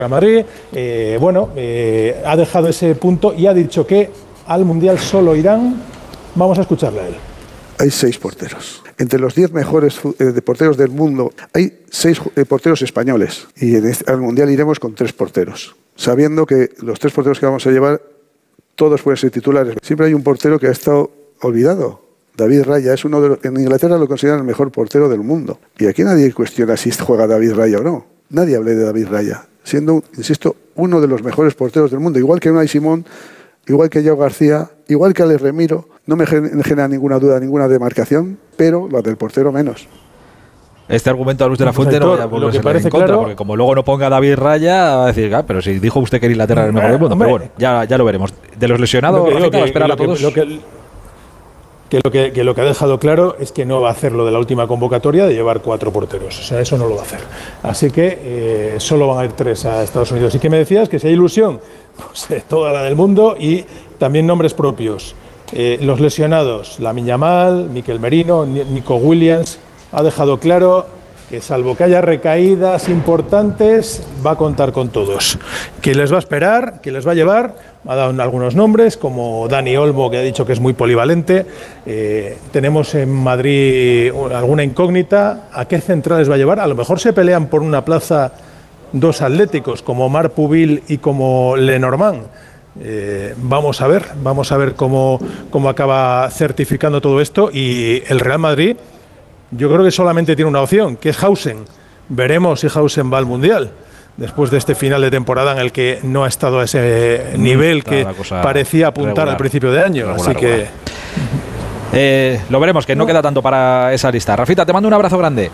Madrid, ha dejado ese punto y ha dicho que al Mundial solo irán. Vamos a escucharle a él. Hay 6 porteros. Entre los 10 mejores porteros del mundo hay 6 porteros españoles. Y al Mundial iremos con 3 porteros. Sabiendo que los 3 porteros que vamos a llevar, todos pueden ser titulares. Siempre hay un portero que ha estado olvidado. David Raya es uno de los, en Inglaterra lo consideran el mejor portero del mundo. Y aquí nadie cuestiona si juega David Raya o no. Nadie habla de David Raya. Siendo, insisto, uno de los mejores porteros del mundo. Igual que Unai Simón, igual que Joao García, igual que Alex Remiro. No me genera ninguna duda, ninguna demarcación, pero la del portero menos. Este argumento a Luis de la Fuente no vaya a volverse en contra, porque como luego no ponga David Raya, va a decir, pero si dijo usted que Inglaterra era el mejor del mundo. Pero bueno, ya lo veremos. De los lesionados, Rafita va a esperar a todos. Lo que ha dejado claro es que no va a hacer lo de la última convocatoria de llevar 4 porteros. O sea, eso no lo va a hacer. Así que solo van a ir 3 a Estados Unidos. ¿Y qué me decías? Que si hay ilusión, pues toda la del mundo y también nombres propios. Los lesionados, Lamine Yamal, Mikel Merino, Nico Williams, ha dejado claro que salvo que haya recaídas importantes, va a contar con todos. Que les va a esperar, que les va a llevar, ha dado algunos nombres, como Dani Olmo, que ha dicho que es muy polivalente. Tenemos en Madrid alguna incógnita, ¿a qué centrales va a llevar? A lo mejor se pelean por una plaza 2 atléticos, como Omar Pubil y como Lenormand. Vamos a ver cómo acaba certificando todo esto. Y el Real Madrid, yo creo que solamente tiene una opción, que es Hausen. Veremos si Hausen va al Mundial, después de este final de temporada en el que no ha estado a ese nivel que parecía apuntar al principio de año. Así que lo veremos, que no queda tanto para esa lista. Rafita, te mando un abrazo grande.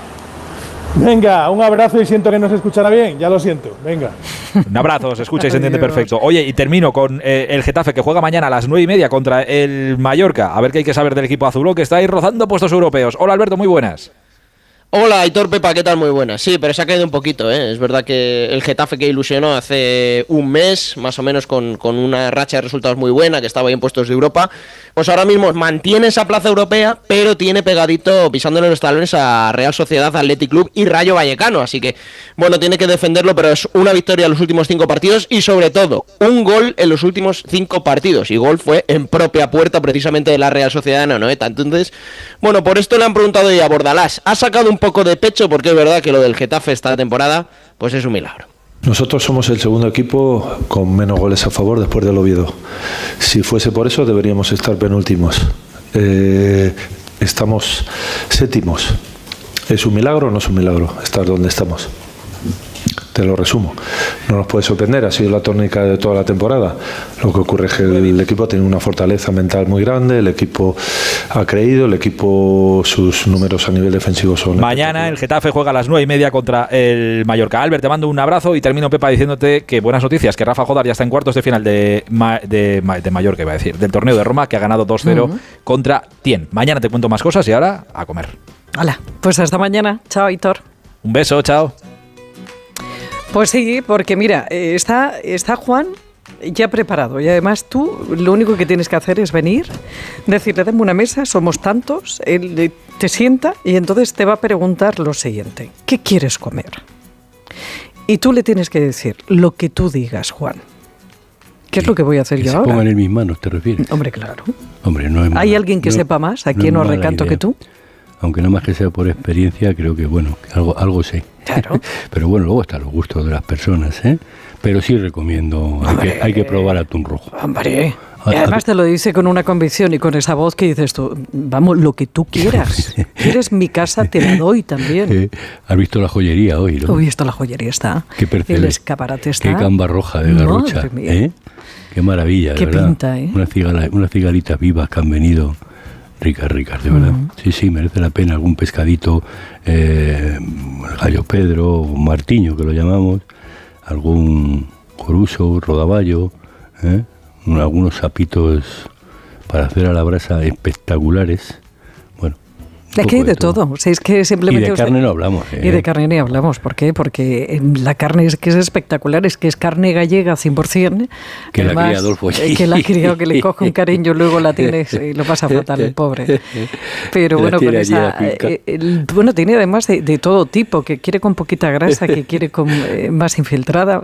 Venga, un abrazo y siento que no se escuchará bien, ya lo siento, venga. Un abrazo, se escucha y se entiende perfecto. Oye, y termino con el Getafe, que juega mañana a las 9:30 contra el Mallorca. A ver qué hay que saber del equipo azulón, que está ahí rozando puestos europeos. Hola Alberto, muy buenas. Hola, Aitor, Pepa, ¿qué tal? Muy buenas. Sí, pero se ha caído un poquito, ¿eh? Es verdad que el Getafe que ilusionó hace un mes, más o menos con una racha de resultados muy buena, que estaba ahí en puestos de Europa, pues ahora mismo mantiene esa plaza europea, pero tiene pegadito, pisándole los talones a Real Sociedad, Athletic Club y Rayo Vallecano. Así que, bueno, tiene que defenderlo, pero es una victoria en los últimos 5 partidos y, sobre todo, un gol en los últimos 5 partidos. Y gol fue en propia puerta, precisamente, de la Real Sociedad de Anoeta. Entonces, bueno, por esto le han preguntado ya a Bordalás. Ha sacado un poco de pecho, porque es verdad que lo del Getafe esta temporada pues es un milagro. Nosotros somos el segundo equipo con menos goles a favor después del Oviedo. Si fuese por eso deberíamos estar penúltimos. Estamos séptimos. ¿Es un milagro o no es un milagro estar donde estamos? Te lo resumo. No nos puede sorprender, ha sido la tónica de toda la temporada. Lo que ocurre es que el equipo tiene una fortaleza mental muy grande, el equipo ha creído, el equipo, sus números a nivel defensivo son... Mañana el Getafe juega a las 9:30 contra el Mallorca. Albert, te mando un abrazo y termino, Pepa, diciéndote que buenas noticias, que Rafa Jodar ya está en cuartos de final de Mallorca, iba a decir, del torneo de Roma, que ha ganado 2-0 contra Tien. Mañana te cuento más cosas y ahora a comer. Hola, pues hasta mañana. Chao, Aitor. Un beso, chao. Pues sí, porque mira, está Juan ya preparado y además tú lo único que tienes que hacer es venir, decirle, dame una mesa, somos tantos, él te sienta y entonces te va a preguntar lo siguiente, ¿qué quieres comer? Y tú le tienes que decir lo que tú digas, Juan. ¿Qué es lo que voy a hacer yo ahora? Que se pongan en mis manos, ¿te refieres? Hombre, claro. Hombre, no es ¿Hay alguien que sepa más aquí en Recanto que tú? Aunque no más que sea por experiencia, creo que, bueno, algo sé. Claro. Pero bueno, luego están los gustos de las personas, ¿eh? Pero sí recomiendo, hay que probar atún rojo. Hombre, y además te lo dice con una convicción y con esa voz que dices tú, vamos, lo que tú quieras. Quieres mi casa, te la doy también. ¿Has visto la joyería hoy, no? Uy, la joyería está. Qué percebe. El escaparate está. Qué gamba roja de Garrocha, ¿eh? Qué maravilla, qué ¿verdad? Pinta, ¿eh? Unas cigalitas vivas que han venido... Ricas, de verdad. Sí, merece la pena algún pescadito, gallo Pedro, martiño que lo llamamos, algún coruso, rodaballo, algunos sapitos para hacer a la brasa espectaculares. Bueno, Aquí hay de todo. O sea, es que simplemente y de carne no hablamos. Y de carne ni hablamos. ¿Por qué? Porque la carne es que es espectacular. Es que es carne gallega 100%. Que además, la cría Adolfo allí. Que la cría, que le coge un cariño, luego la tienes y lo pasa fatal, el pobre. Pero bueno, con esa, bueno, tiene además de todo tipo, que quiere con poquita grasa, que quiere con más infiltrada.